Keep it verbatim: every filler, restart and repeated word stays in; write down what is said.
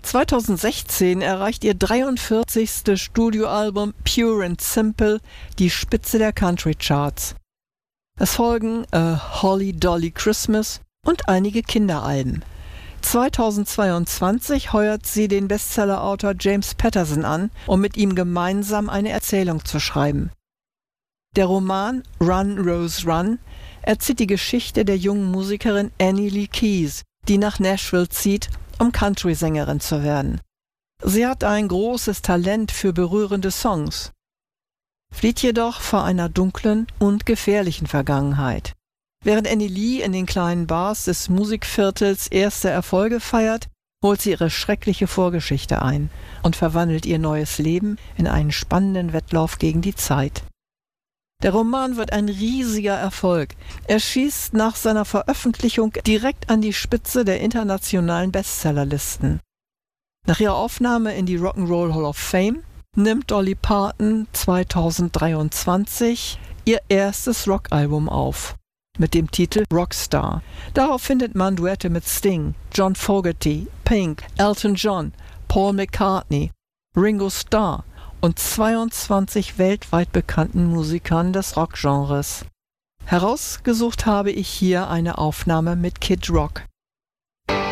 zweitausendsechzehn erreicht ihr dreiundvierzigstes Studioalbum Pure and Simple die Spitze der Country Charts. Es folgen A Holly Dolly Christmas und einige Kinderalben. zweitausendzweiundzwanzig heuert sie den Bestsellerautor James Patterson an, um mit ihm gemeinsam eine Erzählung zu schreiben. Der Roman Run, Rose, Run erzählt die Geschichte der jungen Musikerin Annie Lee Keys, die nach Nashville zieht, um Country-Sängerin zu werden. Sie hat ein großes Talent für berührende Songs, flieht jedoch vor einer dunklen und gefährlichen Vergangenheit. Während Annie Lee in den kleinen Bars des Musikviertels erste Erfolge feiert, holt sie ihre schreckliche Vorgeschichte ein und verwandelt ihr neues Leben in einen spannenden Wettlauf gegen die Zeit. Der Roman wird ein riesiger Erfolg. Er schießt nach seiner Veröffentlichung direkt an die Spitze der internationalen Bestsellerlisten. Nach ihrer Aufnahme in die Rock'n'Roll Hall of Fame nimmt Dolly Parton zweitausenddreiundzwanzig ihr erstes Rockalbum auf, mit dem Titel Rockstar. Darauf findet man Duette mit Sting, John Fogerty, Pink, Elton John, Paul McCartney, Ringo Starr und zweiundzwanzig weltweit bekannten Musikern des Rockgenres. Herausgesucht habe ich hier eine Aufnahme mit Kid Rock.